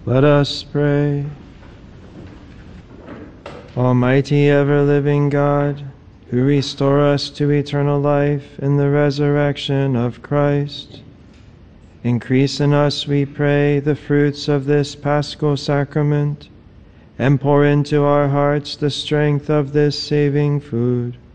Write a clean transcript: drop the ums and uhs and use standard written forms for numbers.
Let us pray. Almighty ever-living God, who restore us to eternal life in the resurrection of Christ, increase in us, we pray, the fruits of this Paschal sacrament, and pour into our hearts the strength of this saving food.